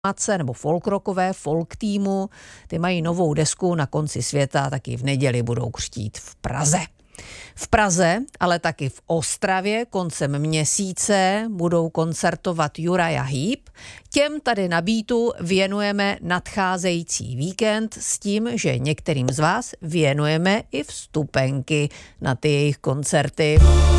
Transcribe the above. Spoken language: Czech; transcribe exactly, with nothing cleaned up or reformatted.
formace nebo folkrockové, folk týmu, ty mají novou desku Na konci světa, taky v neděli budou křtít v Praze. V Praze, ale taky v Ostravě koncem měsíce budou koncertovat Uriah Heep. Těm tady na Beatu věnujeme nadcházející víkend s tím, že některým z vás věnujeme i vstupenky na ty jejich koncerty.